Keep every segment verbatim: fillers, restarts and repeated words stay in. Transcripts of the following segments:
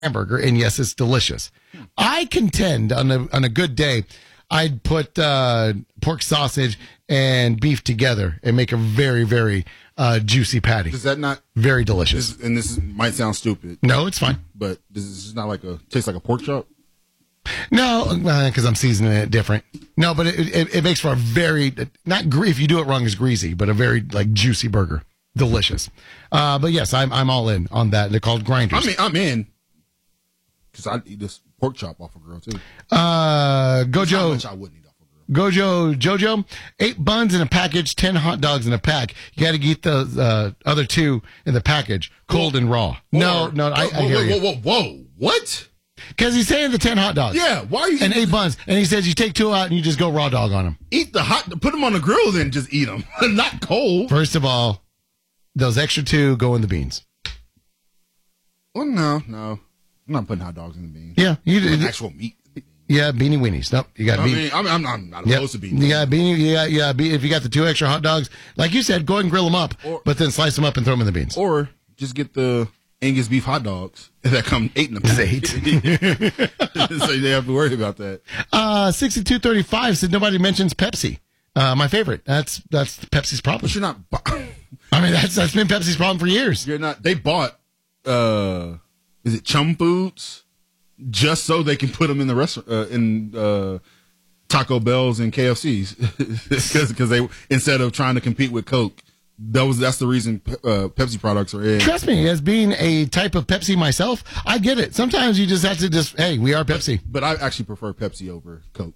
hamburger, and yes, it's delicious. I contend on a on a good day, I'd put uh, pork sausage and beef together and make a very, very uh, juicy patty. Does that not very delicious? This, and this is, might sound stupid. No, it's fine. But this is not like a tastes like a pork chop. No, because uh, I'm seasoning it different. No, but it, it, it makes for a very not gre- if you do it wrong, it's greasy, but a very like juicy burger, delicious. Uh, but yes, I'm I'm all in on that. They're called grinders. I mean, I'm in because I eat this pork chop off a grill too. Uh, Gojo, much I wouldn't eat off a grill. Gojo, Jojo, eight buns in a package, ten hot dogs in a pack. You got to get the uh, other two in the package, cold and raw. Or, no, no, I, whoa, I hear whoa, you. whoa, whoa, whoa, what? Because he's saying the ten hot dogs. Yeah, why are you and eight buns? And he says you take two out and you just go raw dog on them. Eat the hot, put them on the grill, then just eat them, not cold. First of all, those extra two go in the beans. Well, no, no, I'm not putting hot dogs in the beans. Yeah, you did actual meat. Yeah, beanie weenies. Nope, you got I beanie. mean, I'm, I'm, I'm not yep. opposed to beanie. You got beanie. Yeah, yeah. Be, if you got the two extra hot dogs, like you said, go ahead and grill them up, or, but then slice them up and throw them in the beans. Or just get the Angus beef hot dogs that come eight in the pack. Eight. So you don't have to worry about that. Uh, sixty-two thirty-five said nobody mentions Pepsi. Uh, my favorite. That's that's Pepsi's problem. But you're not. I mean, that's that's been Pepsi's problem for years. You're not. They bought. Uh, is it Chum Foods? Just so they can put them in the restaurant uh, in uh, Taco Bell's and K F C's because they instead of trying to compete with Coke. That was that's the reason uh, Pepsi products are in. Trust me, as being a type of Pepsi myself, I get it. Sometimes you just have to just, hey, we are Pepsi. But, but I actually prefer Pepsi over Coke.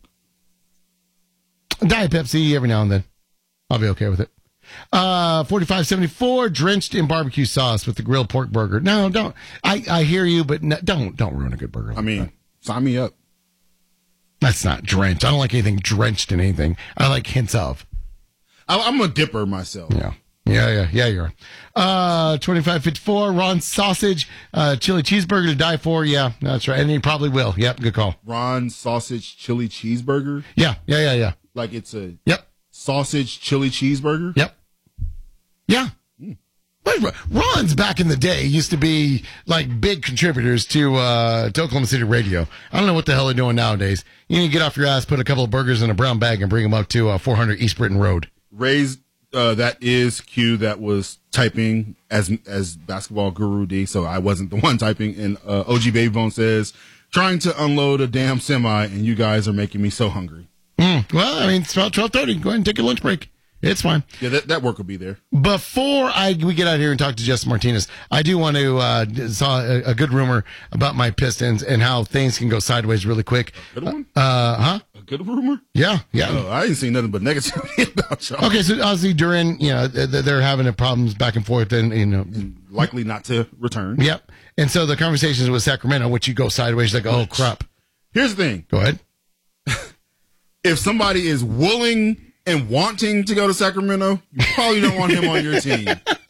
Diet Pepsi every now and then. I'll be okay with it. Uh, forty-five seventy-four, drenched in barbecue sauce with the grilled pork burger. No, don't. I, I hear you, but no, don't don't ruin a good burger. Like I mean, that. Sign me up. That's not drenched. I don't like anything drenched in anything. I like hints of. I, I'm a dipper myself. Yeah. Yeah, yeah, yeah, you are. Uh, twenty-five fifty-four, Ron Sausage, uh, chili cheeseburger to die for. Yeah, that's right. And he probably will. Yep, good call. Ron Sausage chili cheeseburger? Yeah, yeah, yeah, yeah. Like it's a yep sausage chili cheeseburger? Yep. Yeah. Mm. Ron's back in the day used to be like big contributors to, uh, to Oklahoma City radio. I don't know what the hell they're doing nowadays. You need to get off your ass, put a couple of burgers in a brown bag and bring them up to uh, four hundred East Britain Road. Raised. Uh, that is Q that was typing as as basketball guru D, so I wasn't the one typing. And uh, O G Babybone says, trying to unload a damn semi, and you guys are making me so hungry. Mm, well, I mean, it's about twelve thirty. Go ahead and take your lunch break. It's fine. Yeah, that, that work will be there. Before I we get out here and talk to Justin Martinez, I do want to uh, saw a, a good rumor about my Pistons and how things can go sideways really quick. A good one? Uh, huh? A good rumor? Yeah, yeah. Oh, I ain't seen nothing but negativity about y'all. Okay, so obviously during, you know, they're having problems back and forth and, you know. And likely not to return. Yep. And so the conversations with Sacramento, which you go sideways, like, oh, crap. Here's the thing. Go ahead. If somebody is willing and wanting to go to Sacramento, you probably don't want him on your team.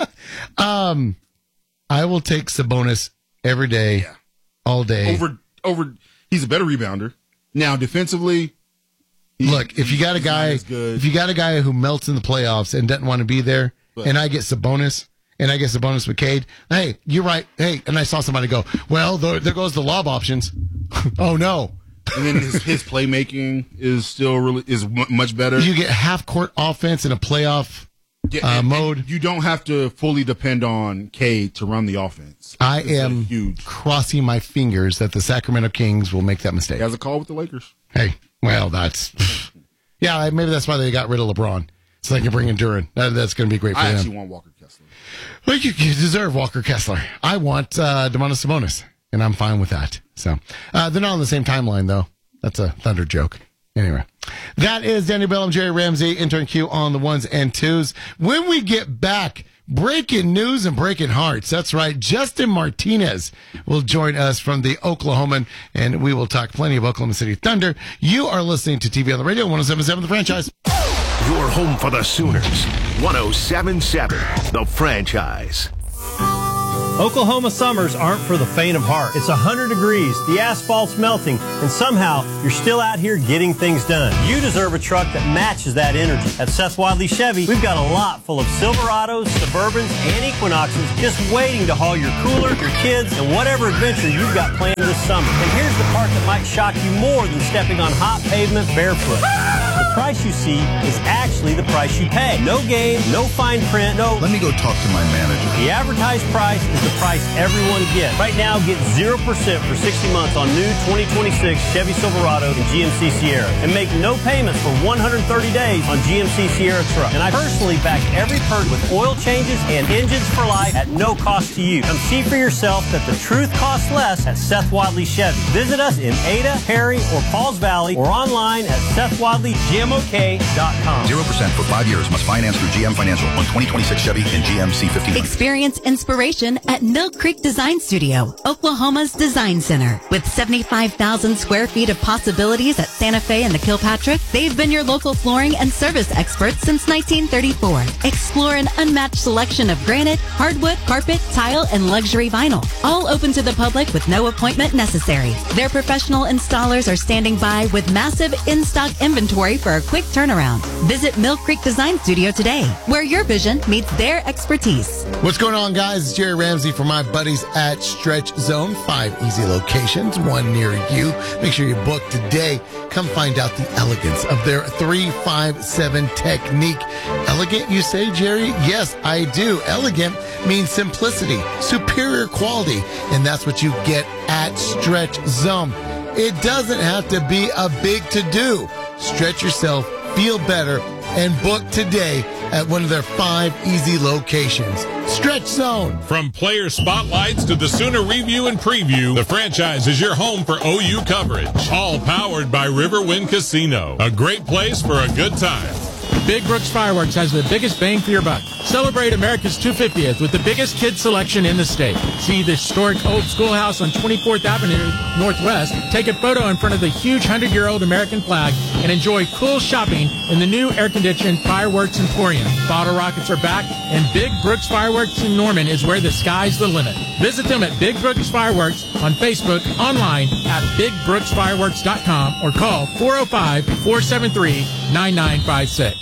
Um, I will take Sabonis every day, yeah. all day. Over, over. He's a better rebounder. Now, defensively, look, if you got a guy, if you got a guy who melts in the playoffs and doesn't want to be there, but, and I get Sabonis, and I get Sabonis with Cade, hey, you're right. Hey, and I saw somebody go, well, there, there goes the lob options. Oh no. And then his, his playmaking is still really is m- much better. You get half court offense in a playoff yeah, uh, and, mode. And you don't have to fully depend on Cade to run the offense. I it's am huge. crossing my fingers that the Sacramento Kings will make that mistake. He has a call with the Lakers. Hey, well, that's yeah. Maybe that's why they got rid of LeBron, so they can bring in Duran. That, that's going to be great for I them. I actually want Walker Kessler. Well, you, you deserve Walker Kessler. I want uh, Domantas Sabonis, and I'm fine with that. So uh, they're not on the same timeline, though. That's a Thunder joke. Anyway, that is Danny Bellum, Jerry Ramsey, intern Q on the ones and twos. When we get back, breaking news and breaking hearts. That's right. Justin Martinez will join us from the Oklahoman, and we will talk plenty of Oklahoma City Thunder. You are listening to T V on the Radio, one oh seven point seven The Franchise. Your home for the Sooners, one oh seven point seven The Franchise. Oklahoma summers aren't for the faint of heart. It's one hundred degrees, the asphalt's melting, and somehow you're still out here getting things done. You deserve a truck that matches that energy. At Seth Wadley Chevy, we've got a lot full of Silverados, Suburbans, and Equinoxes just waiting to haul your cooler, your kids, and whatever adventure you've got planned this summer. And here's the part that might shock you more than stepping on hot pavement barefoot. The price you see is actually the price you pay. No game, no fine print, no... Let me go talk to my manager. The advertised price is the price everyone gets. Right now, get zero percent for sixty months on new twenty twenty-six Chevy Silverado and G M C Sierra. And make no payments for one hundred thirty days on G M C Sierra truck. And I personally back every purchase with oil changes and engines for life at no cost to you. Come see for yourself that the truth costs less at Seth Wadley Chevy. Visit us in Ada, Perry, or Pauls Valley, or online at seth wadley g m o k dot com. zero percent for five years. Must finance through G M Financial on twenty twenty-six Chevy and G M C fifteen hundred. Experience inspiration at Mill Creek Design Studio, Oklahoma's design center. With seventy-five thousand square feet of possibilities at Santa Fe and the Kilpatrick, they've been your local flooring and service experts since nineteen thirty-four. Explore an unmatched selection of granite, hardwood, carpet, tile, and luxury vinyl. All open to the public with no appointment necessary. Their professional installers are standing by with massive in-stock inventory for a quick turnaround. Visit Mill Creek Design Studio today, where your vision meets their expertise. What's going on, guys? It's Jerry Ramsey for my buddies at Stretch Zone. Five easy locations, one near you. Make sure you book today. Come find out the elegance of their three five seven technique. Elegant, you say, Jerry? Yes, I do. Elegant means simplicity, superior quality, and that's what you get at Stretch Zone. It doesn't have to be a big to-do. Stretch yourself, feel better, and book today at one of their five easy locations. Stretch Zone. From player spotlights to the Sooner review and preview, the franchise is your home for O U coverage. All powered by Riverwind Casino. A great place for a good time. Big Brooks Fireworks has the biggest bang for your buck. Celebrate America's two hundred fiftieth with the biggest kids selection in the state. See the historic old schoolhouse on twenty-fourth Avenue Northwest. Take a photo in front of the huge hundred-year-old American flag and enjoy cool shopping in the new air-conditioned Fireworks Emporium. Bottle rockets are back, and Big Brooks Fireworks in Norman is where the sky's the limit. Visit them at Big Brooks Fireworks on Facebook, online at big brooks fireworks dot com, or call four oh five, four seven three, nine nine five six.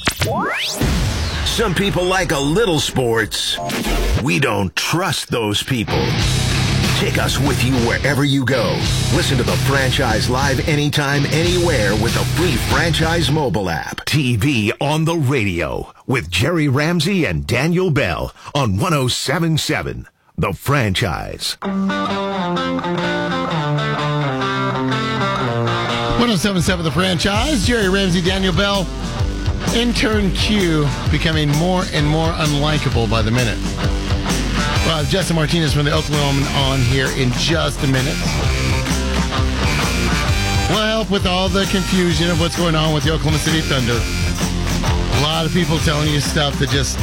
Some people like a little sports. We don't trust those people. Take us with you wherever you go. Listen to the franchise live anytime, anywhere with the free franchise mobile app. T V on the radio with Jerry Ramsey and Daniel Bell on one oh seven point seven. The Franchise. one oh seven point seven The Franchise. Jerry Ramsey, Daniel Bell. Intern Q becoming more and more unlikable by the minute. Well, I have Justin Martinez from the Oklahoma on here in just a minute. We'll help with all the confusion of what's going on with the Oklahoma City Thunder. A lot of people telling you stuff that just,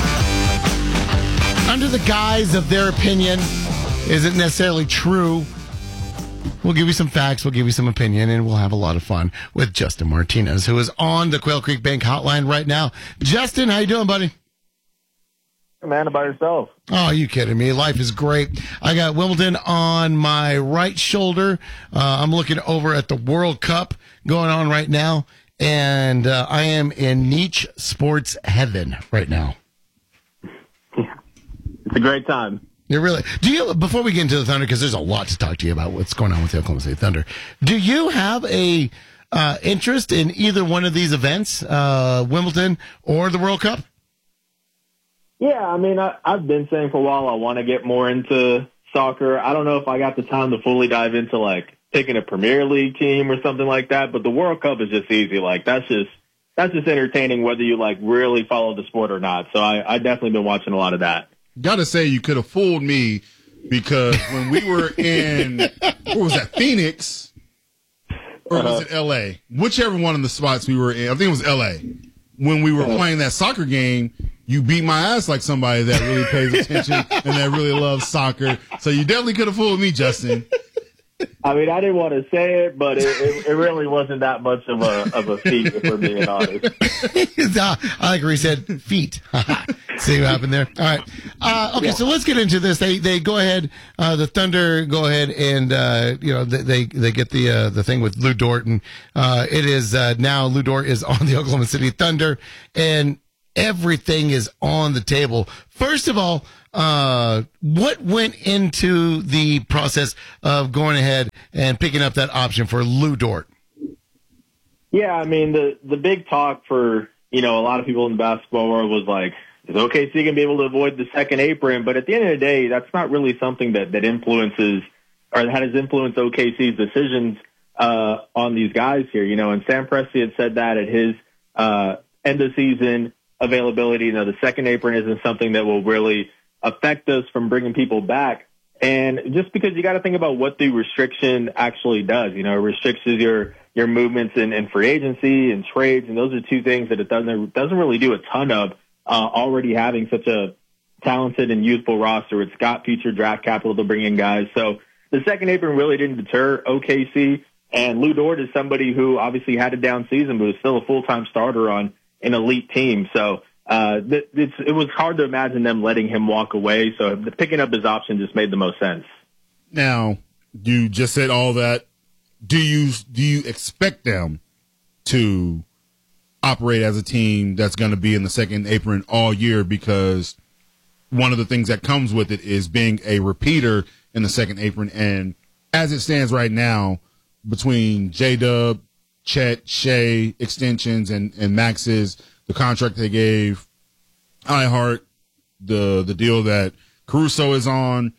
under the guise of their opinion, isn't necessarily true. We'll give you some facts, we'll give you some opinion, and we'll have a lot of fun with Justin Martinez, who is on the Quail Creek Bank hotline right now. Justin, how you doing, buddy? Hey, man, about yourself? Oh, are you kidding me? Life is great. I got Wimbledon on my right shoulder. Uh, I'm looking over at the World Cup going on right now, and uh, I am in niche sports heaven right now. Yeah. It's a great time. You really do you before we get into the Thunder, because there's a lot to talk to you about what's going on with the Oklahoma City Thunder. Do you have a uh, interest in either one of these events, uh, Wimbledon or the World Cup? Yeah, I mean, I, I've been saying for a while I want to get more into soccer. I don't know if I got the time to fully dive into like picking a Premier League team or something like that. But the World Cup is just easy. Like that's just that's just entertaining, whether you like really follow the sport or not. So I, I definitely been watching a lot of that. Gotta say, you could have fooled me, because when we were in, what was that, Phoenix, or was it L A? Whichever one of the spots we were in, I think it was L A. When we were playing that soccer game, you beat my ass like somebody that really pays attention and that really loves soccer. So you definitely could have fooled me, Justin. I mean, I didn't want to say it, but it, it, it really wasn't that much of a of a feat, if we're being honest. I like where he said feet. See what happened there? All right. Uh, okay, yeah. So let's get into this. They they go ahead. Uh, the Thunder go ahead and uh, you know they they, they get the uh, the thing with Lou Dort, and uh, it is uh, now Lou Dort is on the Oklahoma City Thunder, and everything is on the table. First of all, uh, what went into the process of going ahead and picking up that option for Lou Dort? Yeah, I mean the the big talk for you know a lot of people in the basketball world was like, is O K C going to be able to avoid the second apron? But at the end of the day, that's not really something that, that influences or that has influenced O K C's decisions uh, on these guys here. You know, and Sam Presti had said that at his uh, end of season availability. You know, the second apron isn't something that will really affect us from bringing people back. And just because you got to think about what the restriction actually does, you know, it restricts your your movements in, in free agency and trades, and those are two things that it doesn't doesn't really do a ton of. Uh, already having such a talented and youthful roster, it's got future draft capital to bring in guys. So the second apron really didn't deter O K C. And Lou Dort is somebody who obviously had a down season, but was still a full-time starter on an elite team. So uh, th- it's, it was hard to imagine them letting him walk away. So picking up his option just made the most sense. Now, you just said all that. Do you do you expect them to operate as a team that's going to be in the second apron all year? Because one of the things that comes with it is being a repeater in the second apron. And as it stands right now, between J-Dub, Chet, Shea extensions, and, and Max's, the contract they gave iHeart, the the deal that Caruso is on,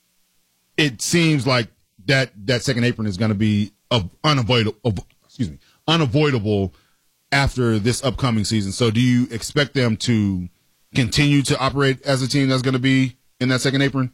it seems like that, that second apron is going to be unavoidable, excuse me, unavoidable after this upcoming season. So do you expect them to continue to operate as a team that's going to be in that second apron?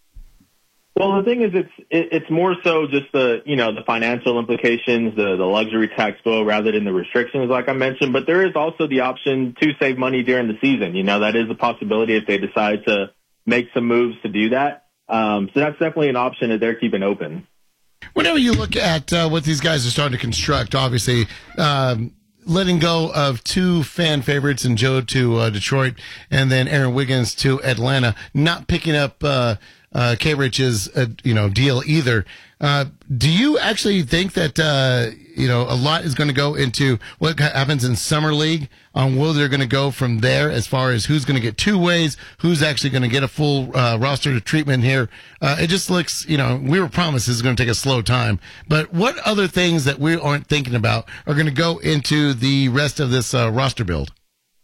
Well, the thing is, it's it, it's more so just the you know the financial implications, the the luxury tax bill, rather than the restrictions, like I mentioned. But there is also the option to save money during the season. You know, that is a possibility if they decide to make some moves to do that. Um, so that's definitely an option that they're keeping open. Whenever you look at uh, what these guys are starting to construct, obviously. Um, letting go of two fan favorites in Joe to uh, Detroit and then Aaron Wiggins to Atlanta, not picking up uh, uh, K-Rich's uh, you know deal either. Uh, do you actually think that uh, you know a lot is going to go into what happens in Summer League on where they're going to go from there as far as who's going to get two ways, who's actually going to get a full uh, roster treatment here? Uh, it just looks, you know, we were promised this is going to take a slow time. But what other things that we aren't thinking about are going to go into the rest of this uh, roster build?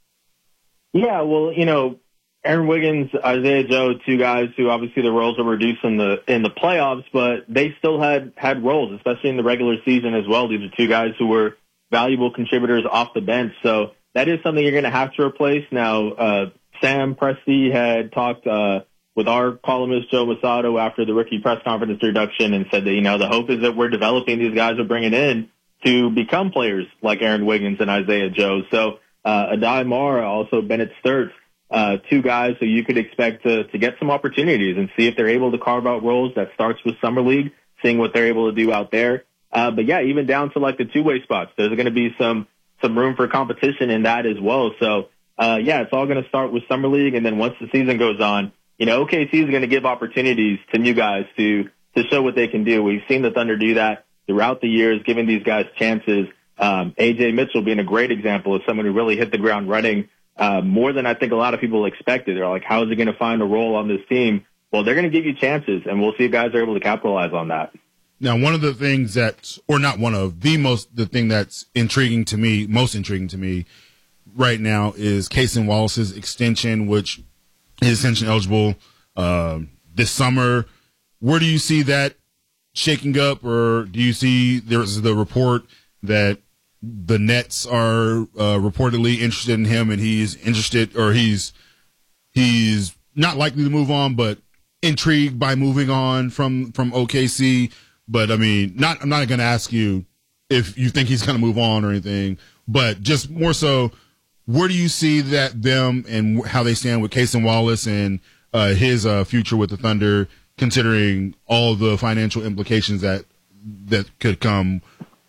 Yeah, well, you know, Aaron Wiggins, Isaiah Joe, two guys who obviously the roles were reduced in the in the playoffs, but they still had had roles, especially in the regular season as well. These are two guys who were valuable contributors off the bench, so that is something you're going to have to replace. Now, uh, Sam Presti had talked uh, with our columnist Joe Masato after the rookie press conference introduction and said that you know the hope is that we're developing these guys we're bringing in to become players like Aaron Wiggins and Isaiah Joe. So uh, Adai Mara, also Bennett Sturts. Uh, two guys who you could expect to, to get some opportunities and see if they're able to carve out roles. That starts with Summer League, seeing what they're able to do out there. Uh, but yeah, even down to like the two-way spots, there's going to be some, some room for competition in that as well. So, uh, yeah, it's all going to start with Summer League. And then once the season goes on, you know, O K C is going to give opportunities to new guys to, to show what they can do. We've seen the Thunder do that throughout the years, giving these guys chances. Um, A J Mitchell being a great example of someone who really hit the ground running. Uh, more than I think a lot of people expected. They're like, how is he going to find a role on this team? Well, they're going to give you chances, and we'll see if guys are able to capitalize on that. Now, one of the things that's, or not one of, the most, the thing that's intriguing to me, most intriguing to me right now is Cason Wallace's extension, which is extension eligible uh, this summer. Where do you see that shaking up, or do you see there's the report that the Nets are uh, reportedly interested in him, and he's interested, or he's he's not likely to move on, but intrigued by moving on from from O K C. But I mean, not I'm not going to ask you if you think he's going to move on or anything, but just more so, where do you see that them and how they stand with Cason Wallace and uh, his uh, future with the Thunder, considering all the financial implications that that could come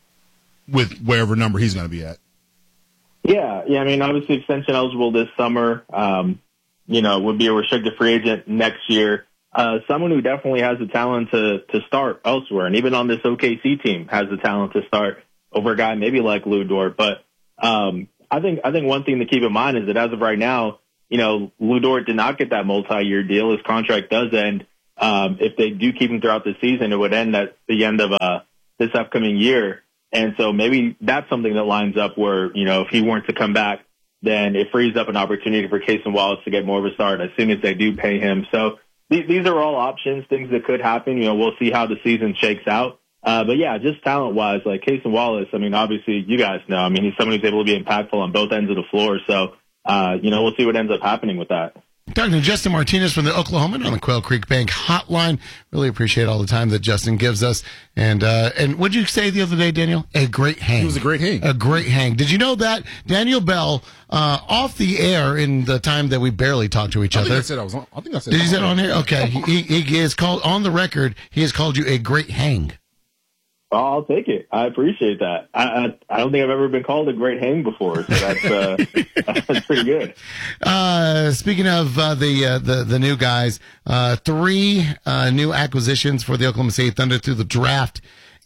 with wherever number he's going to be at? Yeah, yeah. I mean, obviously extension eligible this summer. Um, you know, would be a restricted free agent next year. Uh, someone who definitely has the talent to, to start elsewhere. And even on this O K C team has the talent to start over a guy maybe like Lou Dort. But, um, I think, I think one thing to keep in mind is that as of right now, you know, Lou Dort did not get that multi-year deal. His contract does end. Um, if they do keep him throughout the season, it would end at the end of, uh, this upcoming year. And so maybe that's something that lines up where, you know, if he weren't to come back, then it frees up an opportunity for Cason Wallace to get more of a start as soon as they do pay him. So th- these are all options, things that could happen. You know, we'll see how the season shakes out. Uh, but yeah, just talent-wise, like Cason Wallace, I mean, obviously you guys know, I mean, he's someone who's able to be impactful on both ends of the floor. So, uh, you know, we'll see what ends up happening with that. Talking to Justin Martinez from the Oklahoman on the Quail Creek Bank Hotline. Really appreciate all the time that Justin gives us. And uh, and what'd you say the other day, Daniel? A great hang. It was a great hang. A great hang. Did you know that Daniel Bell, uh, off the air in the time that we barely talked to each I other? think I said I was on. I think I said. Did you say it on here? Okay. he, he, he is called on the record. He has called you a great hang. Well, I'll take it. I appreciate that. I, I I don't think I've ever been called a great hang before, so that's uh, that's pretty good. Uh, speaking of uh, the uh, the the new guys, uh, three uh, new acquisitions for the Oklahoma City Thunder through the draft,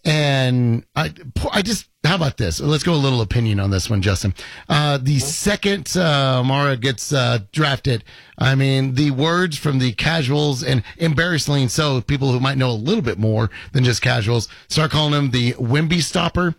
and I I just how about this? Let's go a little opinion on this one, Justin. Uh, the second uh, Mara gets uh, drafted, I mean, the words from the casuals, and embarrassingly so, people who might know a little bit more than just casuals, start calling him the Wemby stopper.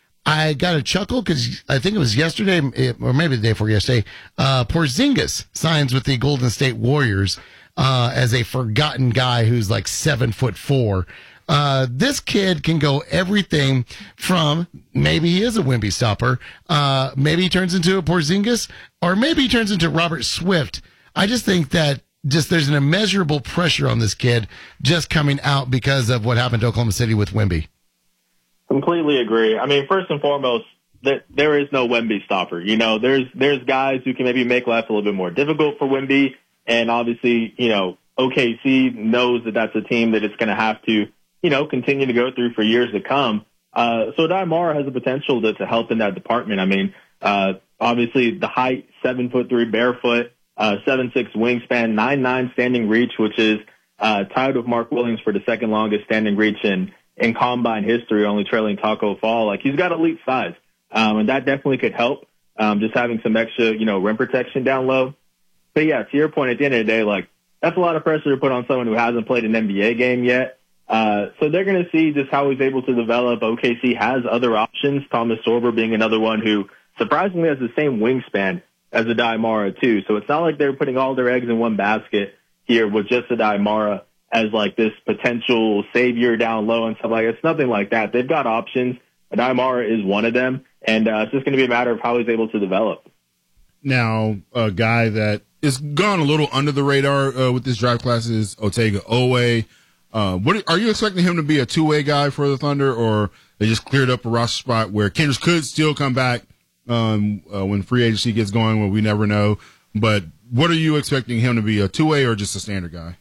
I got a chuckle because I think it was yesterday, or maybe the day before yesterday, uh, Porzingis signs with the Golden State Warriors uh, as a forgotten guy who's like seven foot four. Uh, this kid can go everything from maybe he is a Wemby stopper, uh, maybe he turns into a Porzingis, or maybe he turns into Robert Swift. I just think that just there's an immeasurable pressure on this kid just coming out because of what happened to Oklahoma City with Wemby. Completely agree. I mean, first and foremost, that there is no Wemby stopper. You know, there's there's guys who can maybe make life a little bit more difficult for Wemby, and obviously, you know, O K C knows that that's a team that it's going to have to, you know, continue to go through for years to come. Uh, so Aday Mara has the potential to, to help in that department. I mean, uh, obviously the height, seven foot three barefoot, uh, seven six wingspan, nine nine standing reach, which is uh, tied with Mark Williams for the second longest standing reach in in combine history, only trailing Taco Fall. Like, he's got elite size, um, and that definitely could help. Um, just having some extra, you know, rim protection down low. But yeah, to your point, at the end of the day, like, that's a lot of pressure to put on someone who hasn't played an N B A game yet. Uh, so they're going to see just how he's able to develop. O K C has other options, Thomas Sorber being another one who surprisingly has the same wingspan as Aday Mara too. So it's not like they're putting all their eggs in one basket here with just Aday Mara as like this potential savior down low and stuff like that. It's nothing like that. They've got options. Aday Mara is one of them, and uh, it's just going to be a matter of how he's able to develop. Now, a guy that is gone a little under the radar uh, with this draft class is Otega Oweh. Uh, what are you expecting him to be a two-way guy for the Thunder, or they just cleared up a roster spot where Kendricks could still come back um, uh, when free agency gets going? Well, we never know. But what are you expecting him to be, a two-way or just a standard guy?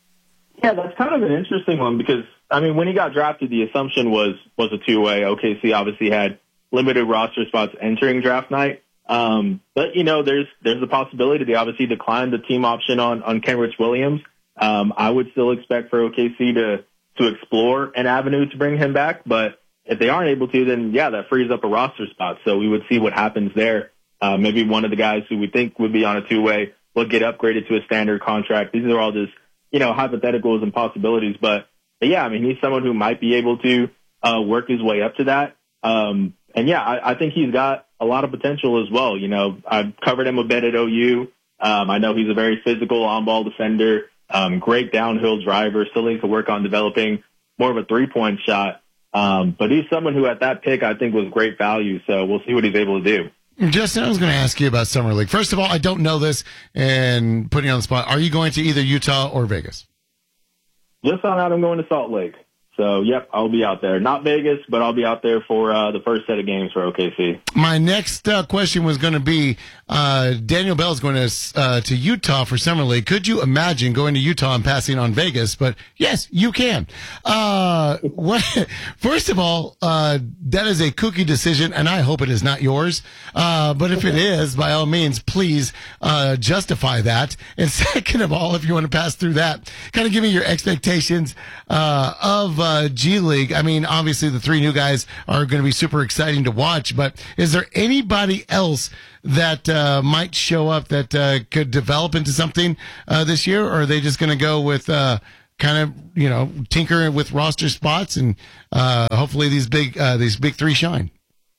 Yeah, that's kind of an interesting one because, I mean, when he got drafted, the assumption was was a two-way. O K C obviously had limited roster spots entering draft night. Um, but, you know, there's there's a possibility they obviously declined the team option on, on Kenrich Williams. Um, I would still expect for O K C to, to explore an avenue to bring him back. But if they aren't able to, then, yeah, that frees up a roster spot. So we would see what happens there. Uh, maybe one of the guys who we think would be on a two-way will get upgraded to a standard contract. These are all just, you know, hypotheticals and possibilities. But, but yeah, I mean, he's someone who might be able to uh, work his way up to that. Um, and, yeah, I, I think he's got a lot of potential as well. You know, I've covered him a bit at O U. Um, I know he's a very physical on-ball defender, um, great downhill driver, still needs to work on developing more of a three-point shot. Um, but he's someone who at that pick I think was great value. So we'll see what he's able to do. Justin, I was going to ask you about Summer League. First of all, I don't know this, and putting you on the spot, are you going to either Utah or Vegas? Just found out I'm going to Salt Lake. So, yep, I'll be out there. Not Vegas, but I'll be out there for uh, the first set of games for O K C. My next uh, question was going to be, uh, Daniel Bell's going to uh, to Utah for Summer League. Could you imagine going to Utah and passing on Vegas? But yes, you can. Uh, what, first of all, uh, that is a kooky decision, and I hope it is not yours. Uh, but if it is, by all means, please uh, justify that. And second of all, if you want to pass through that, kind of give me your expectations uh, of uh, G League. I mean, obviously the three new guys are going to be super exciting to watch, but is there anybody else that uh, might show up that uh, could develop into something uh, this year, or are they just going to go with uh, kind of, you know, tinker with roster spots and uh, hopefully these big uh, these big three shine?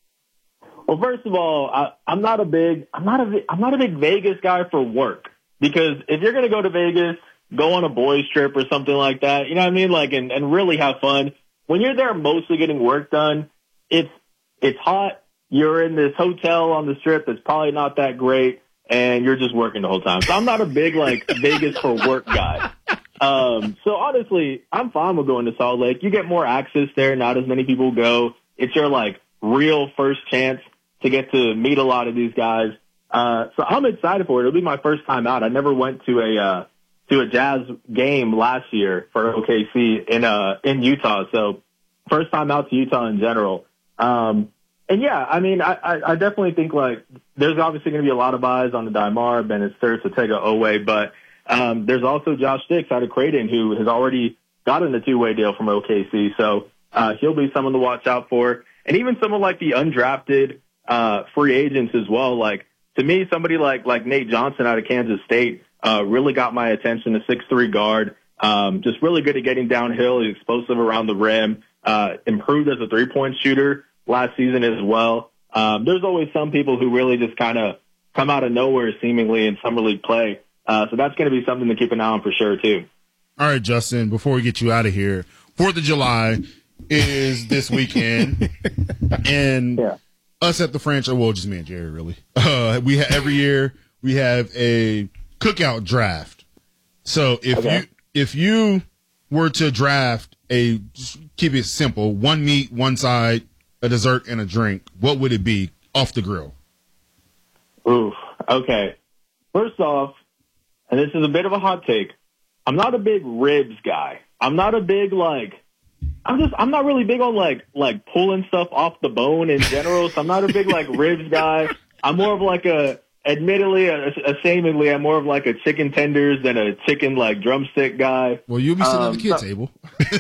Well, first of all, I, I'm not a big I'm not a I'm not a big Vegas guy for work, because if you're going to go to Vegas, go on a boys trip or something like that, you know what I mean? Like, and, and really have fun. When you're there mostly getting work done, it's, it's hot. You're in this hotel on the strip that's probably not that great, and you're just working the whole time. So I'm not a big, like, Vegas for work guy. Um, so honestly, I'm fine with going to Salt Lake. You get more access there. Not as many people go. It's your, like, real first chance to get to meet a lot of these guys. Uh, so I'm excited for it. It'll be my first time out. I never went to a, uh, to a Jazz game last year for O K C in uh in Utah. So first time out to Utah in general. Um and yeah, I mean I, I, I definitely think like there's obviously gonna be a lot of eyes on the Daimar, Bennett Sturts, Ortega Owe, but um there's also Josh Dix out of Creighton who has already gotten a two way deal from O K C. So uh he'll be someone to watch out for. And even someone like the undrafted uh free agents as well. Like to me, somebody like like Nate Johnson out of Kansas State Uh, really got my attention, a six three guard, um, just really good at getting downhill. He's explosive around the rim, uh, improved as a three-point shooter last season as well. Um, there's always some people who really just kind of come out of nowhere seemingly in summer league play. Uh, so that's going to be something to keep an eye on for sure, too. All right, Justin, before we get you out of here, fourth of July is this weekend. and yeah. us at the franchise, well, just me and Jerry, really. Uh, we ha- every year we have a cookout draft. So if okay. you if you were to draft a, just keep it simple, one meat, one side, a dessert, and a drink, what would it be off the grill? Oof. Okay. First off, and this is a bit of a hot take, I'm not a big ribs guy. I'm not a big like. I'm just. I'm not really big on like like pulling stuff off the bone in general. So I'm not a big like ribs guy. I'm more of like a. Admittedly, ashamedly, I'm more of like a chicken tenders than a chicken like drumstick guy. Well, you'll be sitting um, at the kid so, table.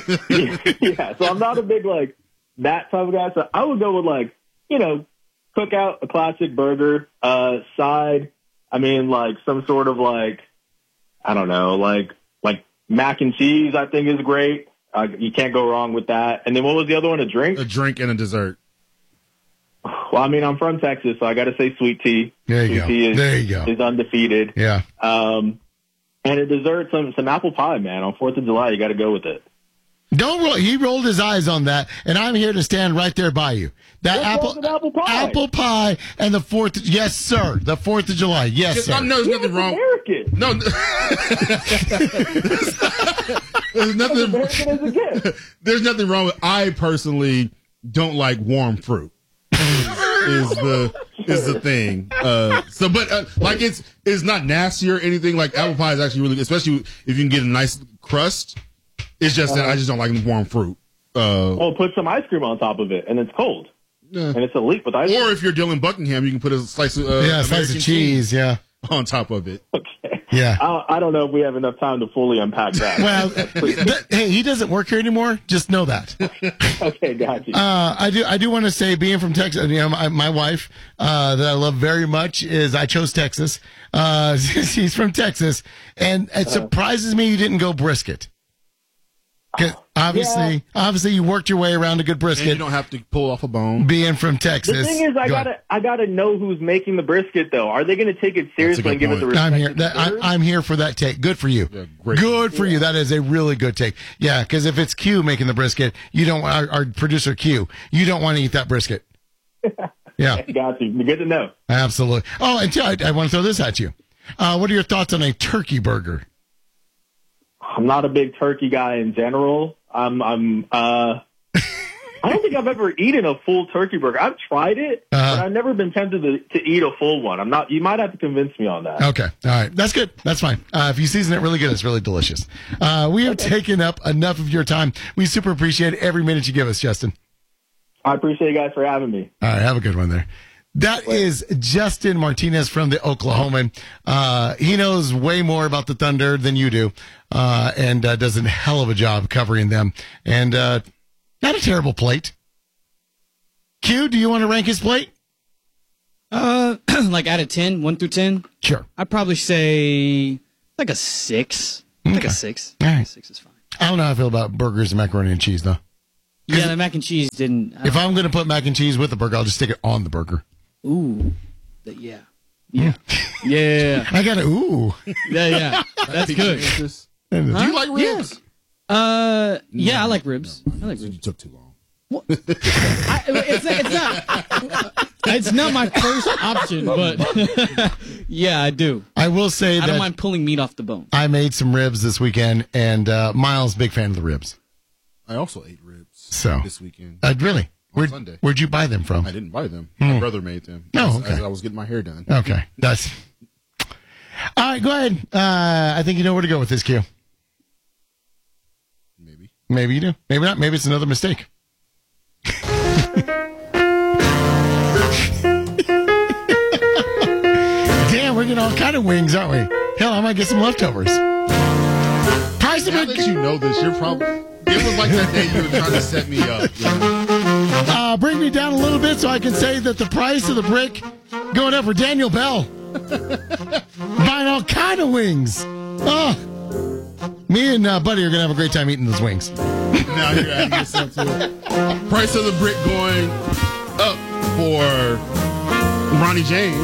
yeah, so I'm not a big like that type of guy. So I would go with like, you know, cook out a classic burger, uh, side. I mean, like some sort of like, I don't know, like like mac and cheese. I think is great. Uh, you can't go wrong with that. And then what was the other one? A drink? A drink and a dessert. Well, I mean, I'm from Texas, so I got to say sweet tea. There you sweet go. Tea is, there you go. is undefeated. Yeah. Um, and a dessert, some some apple pie, man. On Fourth of July, you got to go with it. Don't roll. He rolled his eyes on that, and I'm here to stand right there by you. That What's apple, wrong with apple pie? apple pie, and the Fourth. Yes, sir. The Fourth of July. Yes, Just, sir. I know there's You're nothing wrong. American. No, there's nothing. American as a kid. There's nothing wrong with. I personally don't like warm fruit. is the is the thing. Uh, so, but uh, like it's it's not nasty or anything. Like apple pie is actually really good, especially if you can get a nice crust. It's just that I just don't like warm fruit. Uh, Well, put some ice cream on top of it, and it's cold, yeah. and it's elite with ice cream. Or if you're Dylan Buckingham, you can put a slice of uh, yeah, slice American of cheese. Yeah. on top of it. Okay. Yeah. I, I don't know if we have enough time to fully unpack that. Well, th- hey, he doesn't work here anymore. Just know that. Okay, got you. Uh, I do. I do want to say, being from Texas, you know, my, my wife uh, that I love very much is I chose Texas. Uh, she's from Texas, and it surprises me you didn't go brisket. 'Cause obviously, Yeah. obviously, you worked your way around a good And brisket. you don't have to pull off a bone. Being from Texas, The thing is, I Go gotta, ahead. I gotta know who's making the brisket, though. Are they going to take it seriously good and give it the point. respect? I'm here. it That, I, deserves? I'm here for that take. Good for you. Yeah, great. Good for you. That is a really good take. Yeah, because if it's Q making the brisket, you don't. Our, our producer Q, you don't want to eat that brisket. Yeah, Got you. Good to know. absolutely. Oh, and I, I want to throw this at you. Uh, what are your thoughts on a turkey burger? I'm not a big turkey guy in general. I'm, I'm, uh, I don't think I've ever eaten a full turkey burger. I've tried it, uh-huh. but I've never been tempted to, to eat a full one. I'm not. You might have to convince me on that. Okay, all right, that's good. That's fine. Uh, if you season it really good, it's really delicious. Uh, we have okay. taken up enough of your time. We super appreciate every minute you give us, Justin. I appreciate you guys for having me. All right, have a good one there. That is Justin Martinez from the Oklahoman. Uh, he knows way more about the Thunder than you do, uh, and uh, does a hell of a job covering them. And uh, not a terrible plate. Q, do you want to rank his plate? Uh, like out of ten, one through ten? Sure. I'd probably say like a six. Okay. Like a six. All right. Six is fine. I don't know how I feel about burgers and macaroni and cheese, though. Yeah, the mac and cheese didn't. If I'm going to put mac and cheese with the burger, I'll just stick it on the burger. Ooh. The, yeah. Yeah. Yeah. I got to, ooh. Yeah, yeah. That's good. Huh? Do you like ribs? Yeah. Uh, yeah, no, I like ribs. No, I like ribs. You took too long. What? I, it's, it's not. It's not my first option, but yeah, I do. I will say I that don't mind pulling meat off the bone. I made some ribs this weekend, and uh, Miles, big fan of the ribs. I also ate ribs so this weekend. Uh, really? Where'd, Sunday. Where'd you buy them from? I didn't buy them. Hmm. My brother made them. Oh, as, okay. As I was getting my hair done. Okay, that's all right. Go ahead. Uh, I think you know where to go with this, Q. Maybe. Maybe you do. Maybe not. Maybe it's another mistake. Damn, we're getting all kind of wings, aren't we? Hell, I might get some leftovers. Price now of that you know this, you're probably. It was like that day you were trying to set me up. Yeah. Uh, bring me down a little bit so I can say that the price of the brick going up for Daniel Bell. Buying all kind of wings. Oh, me and uh, Buddy are gonna have a great time eating those wings. Now you're adding yourself to it. Price of the brick going up for Bronny James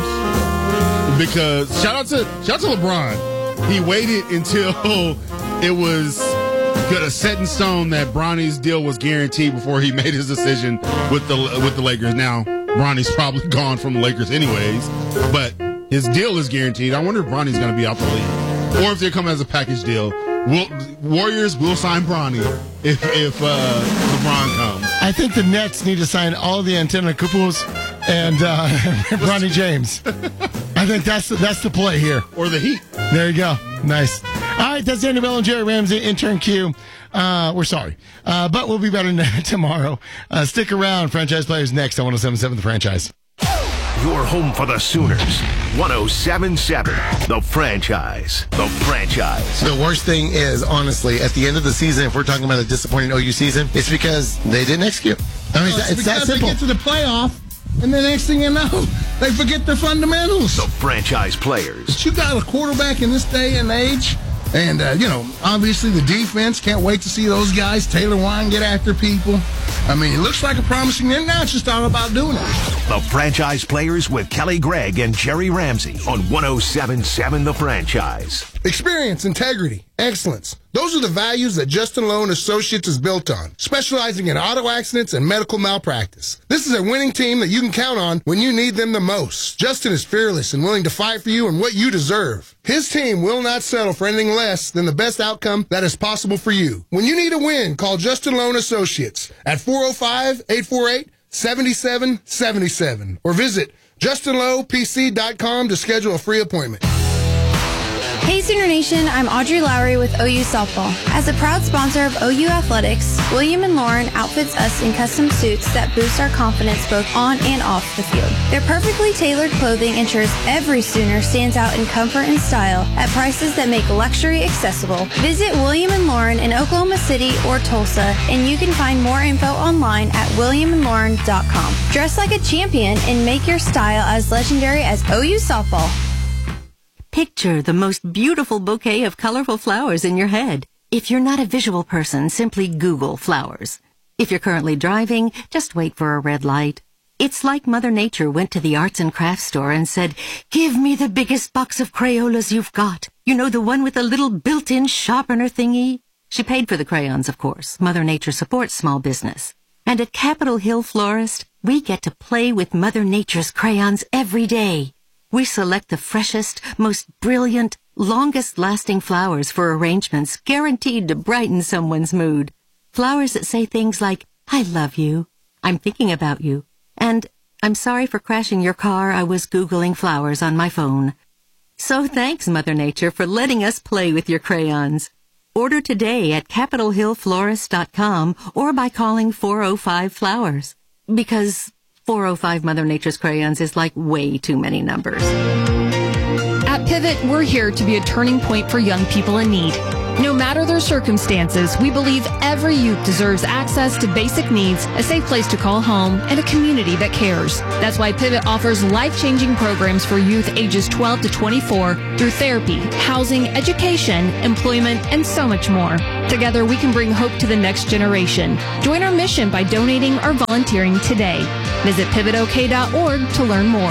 because shout out to shout out to LeBron. He waited until it was gonna set in stone that Bronny's deal was guaranteed before he made his decision with the with the Lakers. Now Bronny's probably gone from the Lakers anyways, but his deal is guaranteed. I wonder if Bronny's gonna be out the league or if they come as a package deal. We'll, Warriors will sign Bronny if if uh, LeBron comes. I think the Nets need to sign all the Antetokounmpos and uh, Bronny James. I think that's the, that's the play here. Or the Heat. There you go. Nice. All right, that's Daniel Bell and Jerry Ramsey, intern Q. Uh, we're sorry, uh, but we'll be better tomorrow. Uh, stick around. Franchise Players next on one oh seven point seven The Franchise. Your home for the Sooners. one oh seven point seven The Franchise. The Franchise. The worst thing is, honestly, at the end of the season, if we're talking about a disappointing O U season, it's because they didn't execute. I mean, no, it's, it's that simple. They get to the playoff, and the next thing you know, they forget their fundamentals. The Franchise Players. But you got a quarterback in this day and age, and, uh, you know, obviously the defense, can't wait to see those guys. Taylor Wine get after people. I mean, it looks like a promising thing. Now it's just all about doing it. The Franchise Players with Kelly Gregg and Jerry Ramsey on one oh seven point seven The Franchise. Experience, integrity, excellence. Those are the values that Justin Lowe and Associates is built on, specializing in auto accidents and medical malpractice. This is a winning team that you can count on when you need them the most. Justin is fearless and willing to fight for you and what you deserve. His team will not settle for anything less than the best outcome that is possible for you. When you need a win, call Justin Lowe and Associates at four oh five, eight four eight, seven seven seven seven or visit justin lowe p c dot com to schedule a free appointment. Hey Sooner Nation, I'm Audrey Lowry with O U Softball. As a proud sponsor of O U Athletics, William and Lauren outfits us in custom suits that boost our confidence both on and off the field. Their perfectly tailored clothing ensures every Sooner stands out in comfort and style at prices that make luxury accessible. Visit William and Lauren in Oklahoma City or Tulsa, and you can find more info online at william and lauren dot com. Dress like a champion and make your style as legendary as O U Softball. Picture the most beautiful bouquet of colorful flowers in your head. If you're not a visual person, simply Google flowers. If you're currently driving, just wait for a red light. It's like Mother Nature went to the arts and crafts store and said, "Give me the biggest box of Crayolas you've got. You know, the one with the little built-in sharpener thingy?" She paid for the crayons, of course. Mother Nature supports small business. And at Capitol Hill Florist, we get to play with Mother Nature's crayons every day. We select the freshest, most brilliant, longest-lasting flowers for arrangements guaranteed to brighten someone's mood. Flowers that say things like, I love you, I'm thinking about you, and I'm sorry for crashing your car, I was Googling flowers on my phone. So thanks, Mother Nature, for letting us play with your crayons. Order today at capitol hill florist dot com or by calling four oh five flowers. Because four oh five Mother Nature's crayons is like way too many numbers. At Pivot, we're here to be a turning point for young people in need. No matter their circumstances, we believe every youth deserves access to basic needs, a safe place to call home, and a community that cares. That's why Pivot offers life-changing programs for youth ages twelve to twenty-four through therapy, housing, education, employment, and so much more. Together, we can bring hope to the next generation. Join our mission by donating or volunteering today. Visit pivot o k dot org to learn more.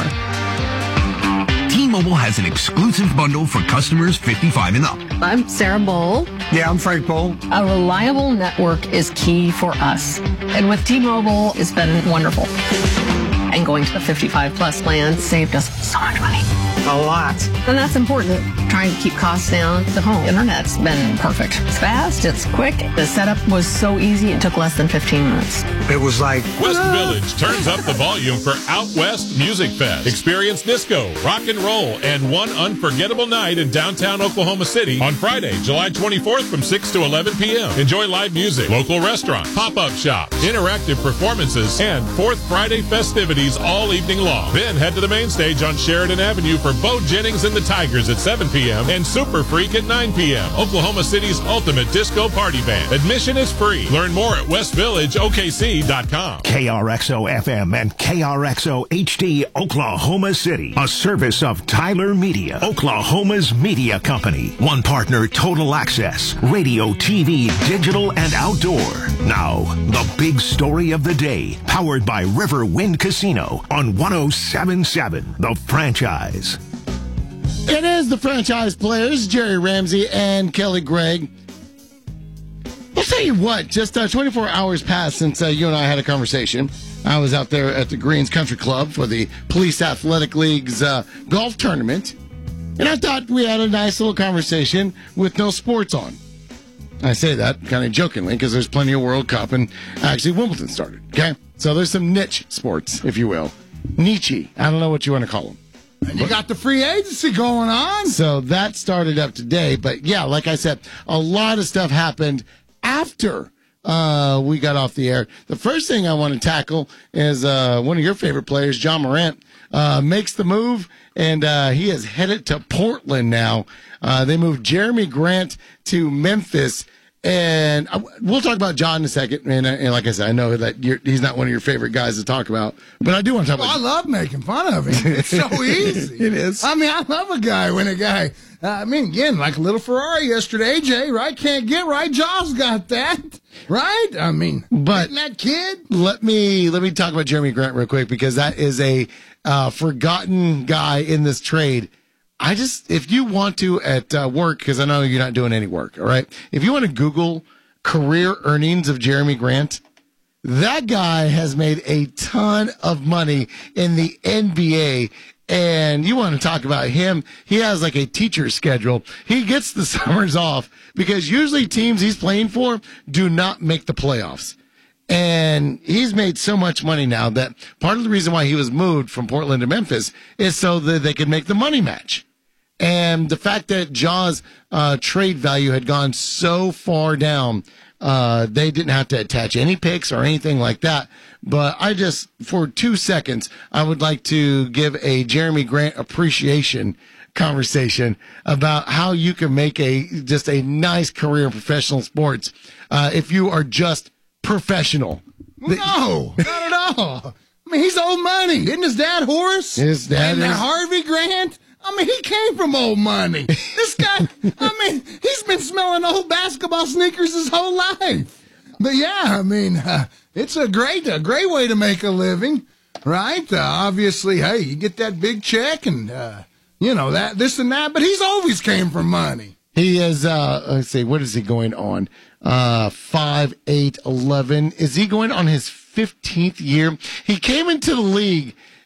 T-Mobile has an exclusive bundle for customers fifty-five and up. I'm Sarah Bowl. Yeah, I'm Frank Bowl. A reliable network is key for us. And with T-Mobile, it's been wonderful. And going to the fifty-five plus plan saved us so much money. A lot. And that's important. Trying to keep costs down. The home internet's been perfect. It's fast, it's quick. The setup was so easy, it took less than fifteen minutes. It was like... West Village turns up the volume for Out West Music Fest. Experience disco, rock and roll, and one unforgettable night in downtown Oklahoma City on Friday, July twenty-fourth from six to eleven p.m. Enjoy live music, local restaurant, pop-up shops, interactive performances, and Fourth Friday festivities all evening long. Then head to the main stage on Sheridan Avenue for Bo Jennings and the Tigers at seven p.m. and Super Freak at nine p.m. Oklahoma City's ultimate disco party band. Admission is free. Learn more at west village o k c dot com. K R X O F M and K R X O H D Oklahoma City. A service of Tyler Media, Oklahoma's media company. One partner, Total Access, radio, T V, digital, and outdoor. Now, the big story of the day, powered by River Wind Casino on one oh seven point seven, The Franchise. It is the franchise players, Jerry Ramsey and Kelly Gregg. I'll tell you what, just uh, twenty-four hours passed since uh, you and I had a conversation. I was out there at the Greens Country Club for the Police Athletic League's uh, golf tournament, and I thought we had a nice little conversation with no sports on. I say that kind of jokingly because there's plenty of World Cup, and actually Wimbledon started, okay? So there's some niche sports, if you will. Niche. I don't know what you want to call them. And you got the free agency going on. So that started up today. But, yeah, like I said, a lot of stuff happened after uh, we got off the air. The first thing I want to tackle is uh, one of your favorite players, John Morant, uh, makes the move, and uh, he is headed to Portland now. Uh, they moved Jeremy Grant to Memphis. And I, we'll talk about John in a second. And, and like I said, I know that you're, he's not one of your favorite guys to talk about. But I do want to talk well, about I love making fun of him. It's so easy. It is. I mean, I love a guy when a guy, uh, I mean, again, like a little Ferrari yesterday, A J, right? Can't get right. Jaws got that, right? I mean, but that kid. Let me, let me talk about Jeremy Grant real quick because that is a uh, forgotten guy in this trade. I just, if you want to at uh, work, because I know you're not doing any work, all right? If you want to Google career earnings of Jeremy Grant, that guy has made a ton of money in the N B A. And you want to talk about him, he has like a teacher schedule. He gets the summers off because usually teams he's playing for do not make the playoffs. And he's made so much money now that part of the reason why he was moved from Portland to Memphis is so that they could make the money match. And the fact that Jaw's uh, trade value had gone so far down, uh, they didn't have to attach any picks or anything like that. But I just, for two seconds, I would like to give a Jeremy Grant appreciation conversation about how you can make a just a nice career in professional sports uh, if you are just professional. No, not at all. I mean, he's old money. Isn't his dad Horace? His dad and is. Harvey Grant? I mean, he came from old money. This guy, I mean, he's been smelling old basketball sneakers his whole life. But yeah, I mean, uh, it's a great, a great way to make a living, right? Uh, obviously, hey, you get that big check and, uh, you know, that, this and that, but he's always came from money. He is, uh, let's see, what is he going on? Uh, five, eight, eleven. Is he going on his fifteenth year? He came into the league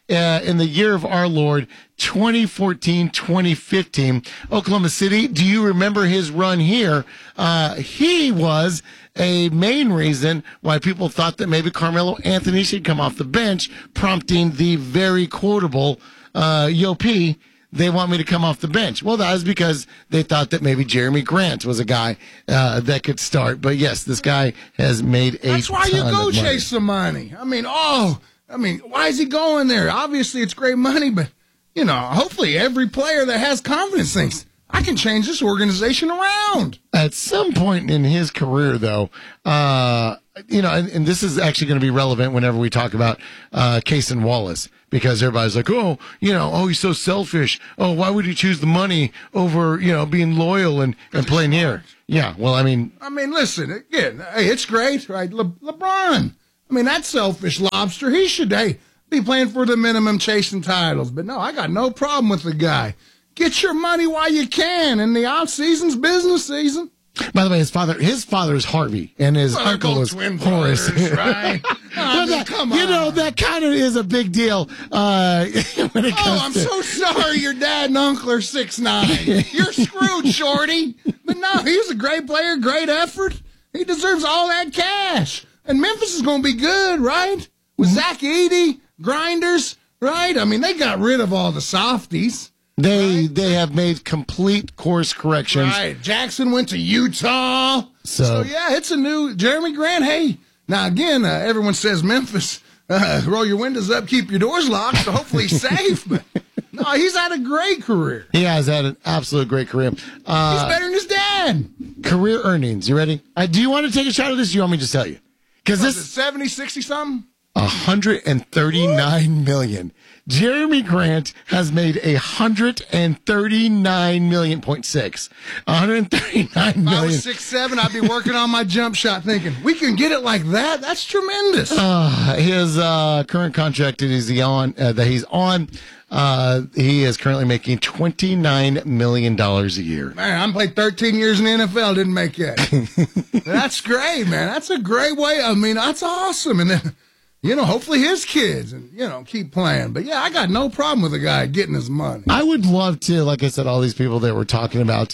uh, in the year of our Lord, twenty fourteen, twenty fifteen. Oklahoma City, do you remember his run here? Uh, he was a main reason why people thought that maybe Carmelo Anthony should come off the bench, prompting the very quotable uh, Yo P, they want me to come off the bench. Well, that was because they thought that maybe Jeremy Grant was a guy uh, that could start. But yes, this guy has made a That's why you ton go of money. chase some money. I mean, oh, I mean, why is he going there? Obviously, it's great money, but, you know, hopefully every player that has confidence thinks, I can change this organization around. At some point in his career, though, uh, you know, and, and this is actually going to be relevant whenever we talk about uh, Cason Wallace, because everybody's like, oh, you know, oh, he's so selfish. Oh, why would he choose the money over, you know, being loyal and, and playing here? Yeah, well, I mean. I mean, listen, again, hey, it's great, right? Le- LeBron, I mean, that selfish lobster, he should, hey, be playing for the minimum, chasing titles. But no, I got no problem with the guy. Get your money while you can, and the off season's business season. By the way, his father, his father is Harvey, and his Well, uncle they're is both twin Horace. brothers, right? I Well, mean, that- come you on. know, that kind of is a big deal uh, when it comes Oh, I'm to. so sorry your dad and uncle are six nine. You're screwed, Shorty. But no, he was a great player, great effort. He deserves all that cash. And Memphis is going to be good, right? With Zach Edey, Grinders, right? I mean, they got rid of all the softies. They they have made complete course corrections. Right. Jackson went to Utah. So- So, yeah, it's a new Jeremy Grant. Hey, now again, uh, everyone says Memphis, uh, roll your windows up, keep your doors locked, so hopefully he's safe. But no, he's had a great career. He has had an absolute great career. Uh, He's better than his dad. Career earnings. You ready? Uh, do you want to take a shot at this? Or do you want me to just tell you? Because Was this it seventy, sixty something? one hundred thirty-nine million. Jeremy Grant has made a one hundred thirty-nine million point six. one hundred thirty-nine If I million. was six seven, I'd be working on my jump shot thinking, we can get it like that? That's tremendous. Uh, his uh, current contract that he's on, uh, that he's on, uh, he is currently making twenty-nine million dollars a year. Man, I played thirteen years in the N F L, didn't make that. That's great, man. That's a great way. I mean, that's awesome. And then, you know, hopefully his kids, and you know, keep playing. But yeah, I got no problem with a guy getting his money. I would love to, like I said, all these people that were talking about,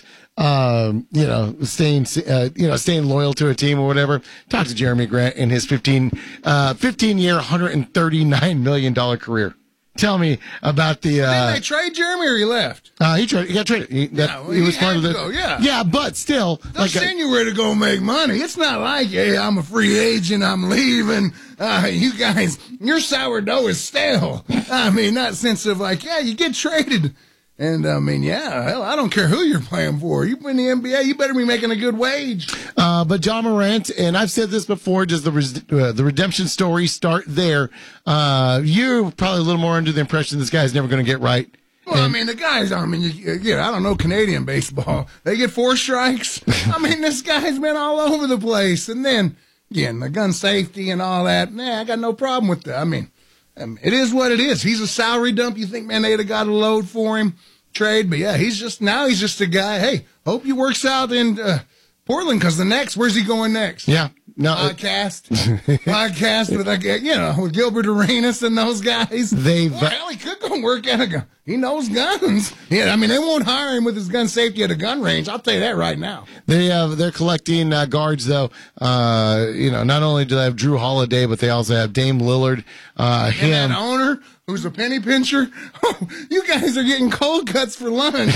um, you know, staying, uh, you know, staying loyal to a team or whatever. Talk to Jeremy Grant in his fifteen, uh, fifteen year, one hundred thirty-nine million dollars career. Tell me about the. Didn't Uh, they trade Jeremy or he left? uh, he tried. He got traded. He, that, Yeah, well, he was he part had of the. to go, yeah. yeah, but still, They'll like, send you where to go make money. It's not like, hey, I'm a free agent, I'm leaving. Uh, you guys, your sourdough is stale. I mean, not sense of like, yeah, you get traded. And I mean, yeah, hell, I don't care who you're playing for. You in the N B A, you better be making a good wage. Uh, but John Morant, and I've said this before, does the res- uh, the redemption story start there? Uh, you're probably a little more under the impression this guy's never going to get right. Well, I mean, the guys, I mean, you, you, I don't know Canadian baseball. They get four strikes. I mean, this guy's been all over the place. And then, again, the gun safety and all that, nah, I got no problem with that. I mean, I mean, it is what it is. He's a salary dump. You think, man, they'd have got a load for him, trade. But, yeah, he's just, now he's just a guy. Hey, hope he works out in uh, Portland, because the next, where's he going next? Yeah. No, podcast, podcast with like you know with Gilbert Arenas and those guys. They well, hell, he could go work at a gun. He knows guns. Yeah, I mean they won't hire him with his gun safety at a gun range. I'll tell you that right now. They have they're collecting uh, guards though. Uh, you know, not only do they have Drew Holiday, but they also have Dame Lillard. Uh, And him. that owner who's a penny pincher. Oh, you guys are getting cold cuts for lunch.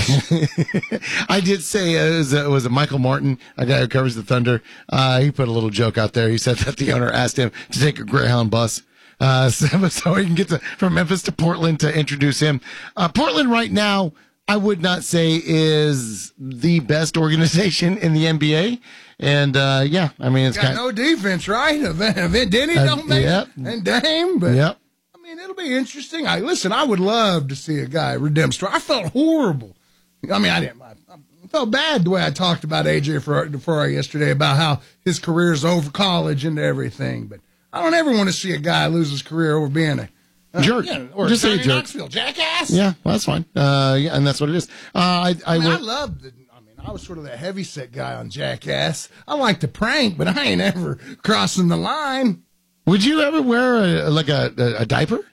I did say uh, it was, uh, was it Michael Martin, a guy who covers the Thunder. Uh, he put a little joke out there. He said that the owner asked him to take a Greyhound bus. Uh, so, so he can get to, from Memphis to Portland to introduce him. Uh, Portland right now, I would not say is the best organization in the N B A. And, uh, yeah, I mean, it's Got kind no defense, right? If Denny Uh, don't make yep. it, and Dame, but Yep. I mean, it'll be interesting. I listen. I would love to see a guy redeem story. I felt horrible. I mean, I didn't. I, I felt bad the way I talked about A J Ferrari yesterday about how his career is over college and everything. But I don't ever want to see a guy lose his career over being a uh, Jerk. you know, or Just say Johnny jerk. Knoxville, jackass. Yeah, well, that's fine. Uh, yeah, and that's what it is. Uh, I, I, I, mean, I would- love the. I mean, I was sort of that heavy set guy on Jackass. I like to prank, but I ain't ever crossing the line. Would you ever wear a, like a, a, a diaper?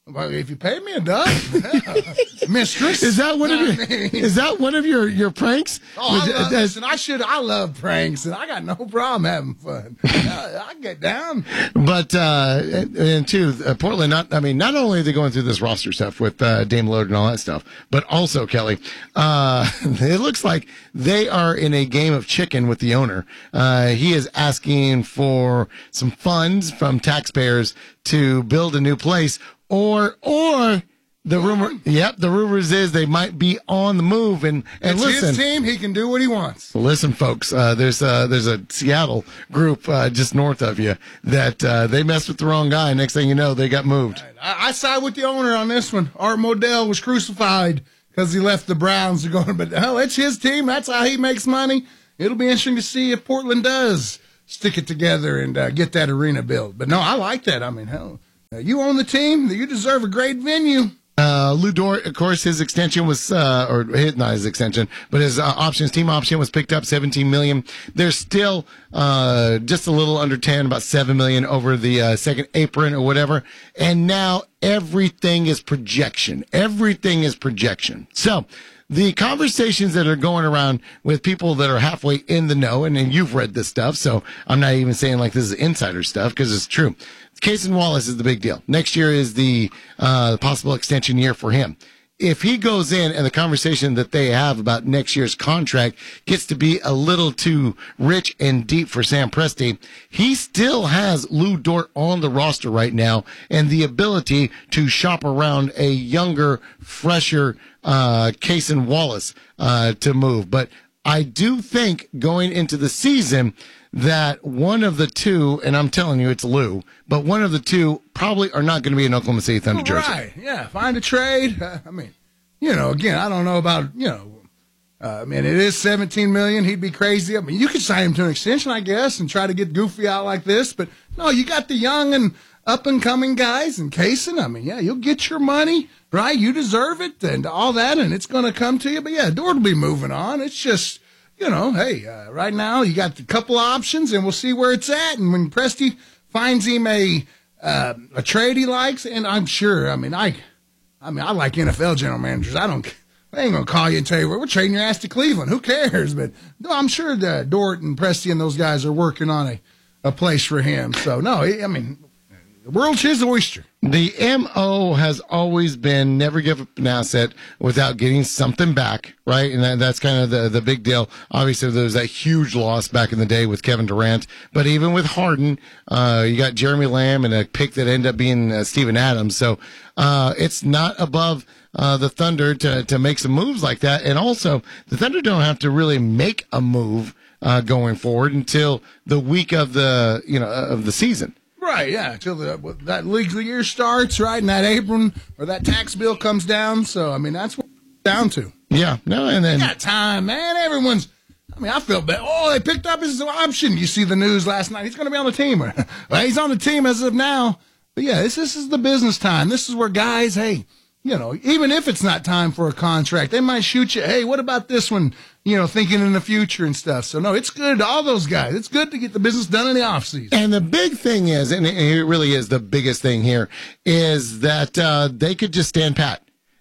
Well, if you pay me enough, mistress. Is that one of your? I mean- Is that one of your your pranks? Oh, I Was- love, uh, listen, I should. I love pranks, and I got no problem having fun. I, I get down. But uh, and, and two, uh, Portland. Not, I mean, not only are they going through this roster stuff with uh, Dame Lillard and all that stuff, but also Kelly. Uh, it looks like they are in a game of chicken with the owner. Uh, he is asking for some funds from taxpayers to build a new place, or or. The rumor, yep. The rumors is they might be on the move, and and It's listen, his team. He can do what he wants. listen, folks. Uh, there's uh, there's a Seattle group uh, just north of you that uh, they messed with the wrong guy. Next thing you know, they got moved. I, I side with the owner on this one. Art Modell was crucified because he left the Browns to go. But hell, it's his team. That's how he makes money. It'll be interesting to see if Portland does stick it together and uh, get that arena built. But no, I like that. I mean, hell, uh, you own the team. You deserve a great venue. Uh, Lou Dort, of course, his extension was, uh, or his, not his extension, but his uh, options, team option was picked up seventeen million. There's still, uh, just a little under ten, about seven million over the, uh, second apron or whatever. And now everything is projection. Everything is projection. So, the conversations that are going around with people that are halfway in the know, and, and you've read this stuff, so I'm not even saying like this is insider stuff because it's true. Cason Wallace is the big deal. Next year is the uh, possible extension year for him. If he goes in and the conversation that they have about next year's contract gets to be a little too rich and deep for Sam Presti, he still has Lou Dort on the roster right now and the ability to shop around a younger, fresher uh, Cason Wallace uh, to move. But I do think going into the season that one of the two, and I'm telling you it's Lou, but one of the two probably are not going to be an Oklahoma City Thunder jersey. Right, yeah, find a trade. Uh, I mean, you know, again, I don't know about, you know, uh, I mean, it is seventeen million dollars. He'd be crazy. I mean, you could sign him to an extension, I guess, and try to get goofy out like this. But no, you got the young and up-and-coming guys and Cason. I mean, yeah, you'll get your money, right? You deserve it and all that, and it's going to come to you. But, yeah, Dort will be moving on. It's just, you know, hey, uh, right now you got a couple options, and we'll see where it's at. And when Presti finds him a uh, a trade he likes, and I'm sure, I mean, I I mean, I like N F L general managers. I don't, I ain't going to call you and tell you, we're trading your ass to Cleveland. Who cares? But no, I'm sure that Dort and Presti and those guys are working on a, a place for him. So, no, I mean, the world's his oyster. The M O has always been never give up an asset without getting something back, right? And that, that's kind of the, the big deal. Obviously, there was that huge loss back in the day with Kevin Durant. But even with Harden, uh, you got Jeremy Lamb and a pick that ended up being uh, Steven Adams. So uh, it's not above uh, the Thunder to, to make some moves like that. And also, the Thunder don't have to really make a move uh, going forward until the week of the, you know, of the season. Right, yeah, until the, that league of the year starts, right, and that apron or that tax bill comes down. So, I mean, that's what it's down to. Yeah, no, and then you got time, man. Everyone's, I mean, I feel bad. Oh, they picked up his option. You see the news last night. He's going to be on the team. Well, he's on the team as of now. But, yeah, this, this is the business time. This is where guys, hey, you know, even if it's not time for a contract, they might shoot you. Hey, what about this one? You know, thinking in the future and stuff. So, no, it's good to all those guys. It's good to get the business done in the offseason. And the big thing is, and it really is the biggest thing here, is that uh, they could just stand pat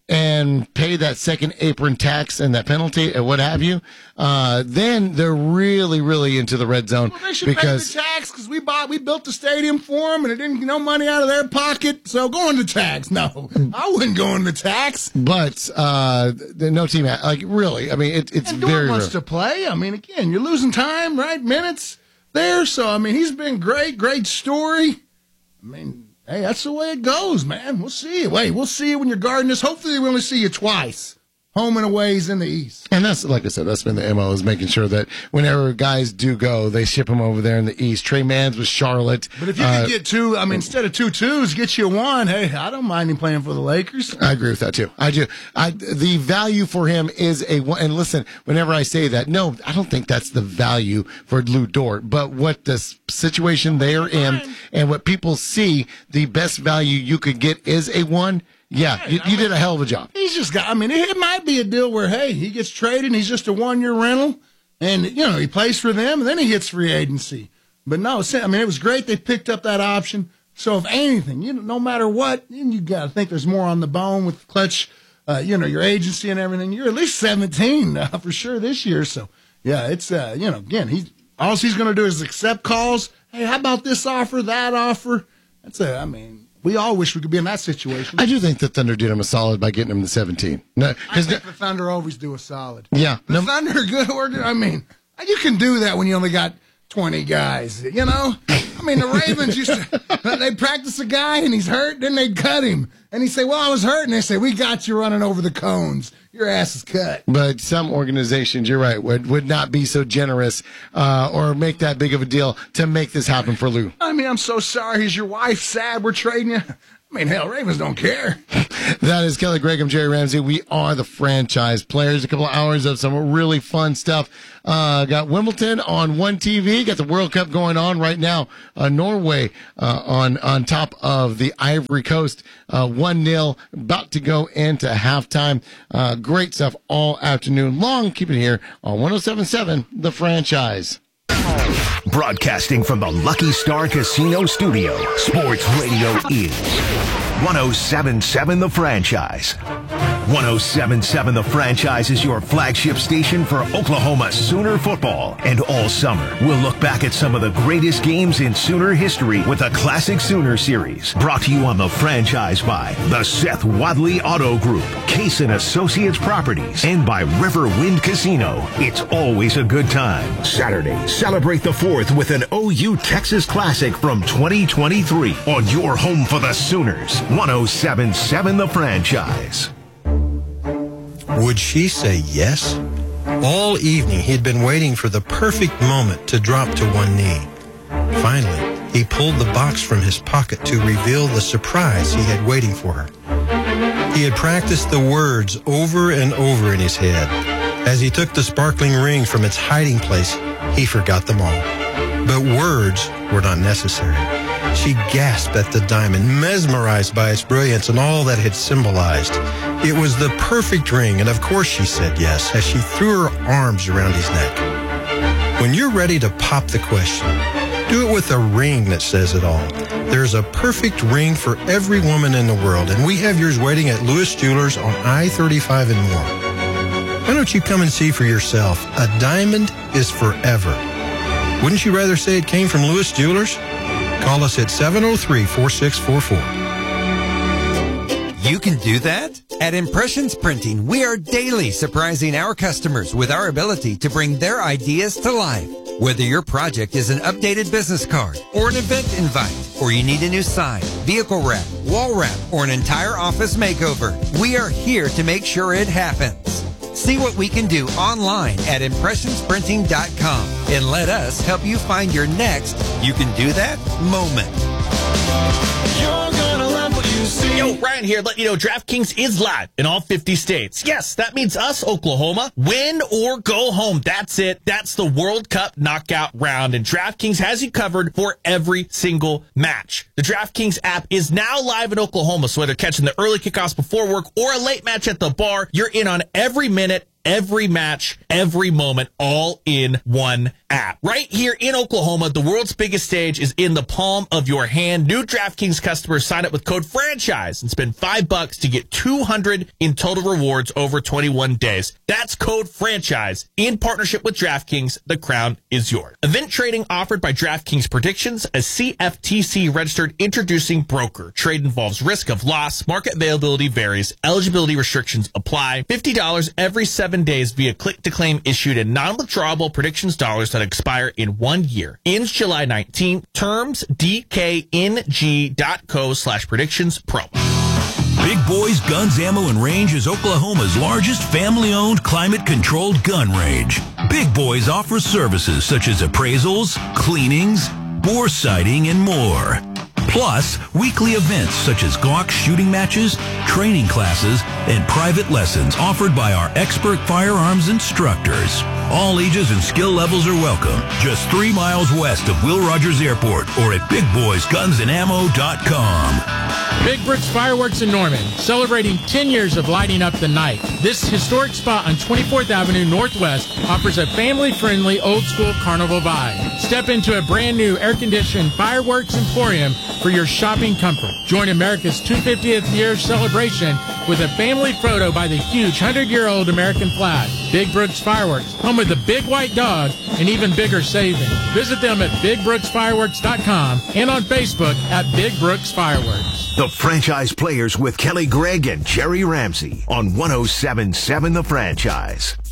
and pay that second apron tax and that penalty and what have you. Uh, then they're really, really into the red zone. Well, they should because pay the tax because we bought, we built the stadium for them, and it didn't no money out of their pocket. So go into tax. No, I wouldn't go into tax. But uh, the no team, like really, I mean, it, it's And Dort very wants real. to play. I mean, again, you're losing time, right? Minutes there. So I mean, he's been great, great story. I mean. Hey, that's the way it goes, man. We'll see you. Wait, we'll see you when you're guarding this. Hopefully, we only see you twice. Home and aways in the East. And that's, like I said, that's been the M O, is making sure that whenever guys do go, they ship them over there in the East. Trey Mans with Charlotte. But if you uh, could get two, I mean, instead of two twos, get you one, hey, I don't mind him playing for the Lakers. I agree with that, too. I do. I, the value for him is a one. And listen, whenever I say that, no, I don't think that's the value for Lou Dort. But what the s- situation they are in and what people see, the best value you could get is a one. Yeah, you, you did a hell of a job. He's just got, I mean, it might be a deal where, hey, he gets traded and he's just a one year rental and, you know, he plays for them and then he hits free agency. But no, I mean, it was great they picked up that option. So if anything, you know, no matter what, you got to think there's more on the bone with Clutch, uh, you know, your agency and everything. You're at least seventeen uh, for sure this year. So, yeah, it's, uh, you know, again, he's, all he's going to do is accept calls. Hey, how about this offer, that offer? That's a, I mean, we all wish we could be in that situation. I do think the Thunder did him a solid by getting him to seventeen. No, I think the Thunder always do a solid. Yeah. The No, Thunder, good order. I mean, you can do that when you only got twenty guys, you know? I mean, the Ravens used to, they'd practice a guy and he's hurt, then they'd cut him. And he'd say, well, I was hurt. And they say, we got you running over the cones. Your ass is cut. but some organizations, you're right, would, would not be so generous uh, or make that big of a deal to make this happen for Lou. I mean, I'm so sorry. Is your wife sad we're trading you? I mean, hell, Ravens don't care. That is Kelly Gregg. I'm Jerry Ramsey. We are the franchise players. A couple of hours of some really fun stuff. Uh, got Wimbledon on one T V. Got the World Cup going on right now. Uh, Norway uh, on on top of the Ivory Coast, uh, one nil, about to go into halftime. Uh, great stuff all afternoon long. Keep it here on one oh seven point seven, The Franchise. Broadcasting from the Lucky Star Casino Studio, Sports Radio is one oh seven point seven The Franchise. one oh seven point seven The Franchise is your flagship station for Oklahoma Sooner football. And all summer, we'll look back at some of the greatest games in Sooner history with a Classic Sooner series. Brought to you on The Franchise by the Seth Wadley Auto Group, Case and Associates Properties, and by Riverwind Casino. It's always a good time. Saturday, celebrate the fourth with an O U Texas Classic from twenty twenty-three on your home for the Sooners. one oh seven point seven The Franchise. Would she say yes? All evening, he'd been waiting for the perfect moment to drop to one knee. Finally, he pulled the box from his pocket to reveal the surprise he had waiting for her. He had practiced the words over and over in his head. As he took the sparkling ring from its hiding place, he forgot them all. But words were not necessary. She gasped at the diamond, mesmerized by its brilliance and all that it had symbolized. It was the perfect ring, and of course she said yes, as she threw her arms around his neck. When you're ready to pop the question, do it with a ring that says it all. There's a perfect ring for every woman in the world, and we have yours waiting at Lewis Jewelers on I thirty-five and more. Why don't you come and see for yourself? A diamond is forever. Wouldn't you rather say it came from Lewis Jewelers? Call us at seven oh three, four six four four. You can do that? At Impressions Printing, we are daily surprising our customers with our ability to bring their ideas to life. Whether your project is an updated business card or an event invite, or you need a new sign, vehicle wrap, wall wrap, or an entire office makeover, we are here to make sure it happens. See what we can do online at impressions printing dot com and let us help you find your next you can do that moment. You're gonna love what you see. Yo, Ryan here, let you know DraftKings is live in all fifty states. Yes, that means us, Oklahoma. Win or go home. That's it. That's the World Cup knockout round, and DraftKings has you covered for every single match. The DraftKings app is now live in Oklahoma, so whether catching the early kickoffs before work or a late match at the bar, you're in on every minute, every match, every moment, all in one app. Right here in Oklahoma, the world's biggest stage is in the palm of your hand. New DraftKings customers sign up with code FRANCHISE and spend five bucks to get two hundred in total rewards over twenty-one days. That's code FRANCHISE in partnership with DraftKings. The crown is yours. Event trading offered by DraftKings Predictions, a C F T C registered introducing broker. Trade involves risk of loss. Market availability varies. Eligibility restrictions apply. fifty dollars every seven days via click to claim issued in non-withdrawable predictions dollars that expire in one year. Ends July nineteenth. Terms D K N G dot co slash predictions pro. Big Boys Guns, Ammo, and Range is Oklahoma's largest family-owned, climate-controlled gun range. Big Boys offers services such as appraisals, cleanings, bore sighting, and more. Plus, weekly events such as Glock shooting matches, training classes, and private lessons offered by our expert firearms instructors. All ages and skill levels are welcome. Just three miles west of Will Rogers Airport or at big boys guns and ammo dot com. Big Brooks Fireworks in Norman, celebrating ten years of lighting up the night. This historic spot on twenty-fourth Avenue Northwest offers a family-friendly, old-school carnival vibe. Step into a brand-new air-conditioned fireworks emporium for your shopping comfort. Join America's two hundred fiftieth year celebration with a family photo by the huge one hundred year old American flag. Big Brooks Fireworks, home of the big white dog and even bigger savings. Visit them at big brooks fireworks dot com and on Facebook at Big Brooks Fireworks. The Franchise Players with Kelly Gregg and Jerry Ramsey on one oh seven point seven The Franchise.